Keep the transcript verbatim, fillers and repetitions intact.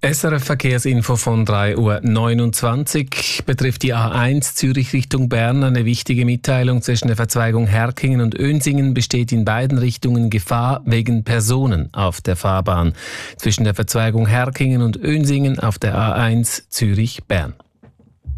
S R F Verkehrsinfo von drei Uhr neunundzwanzig betrifft die A eins Zürich Richtung Bern. Eine wichtige Mitteilung: zwischen der Verzweigung Herkingen und Önsingen besteht in beiden Richtungen Gefahr wegen Personen auf der Fahrbahn. Zwischen der Verzweigung Herkingen und Önsingen auf der A eins Zürich-Bern.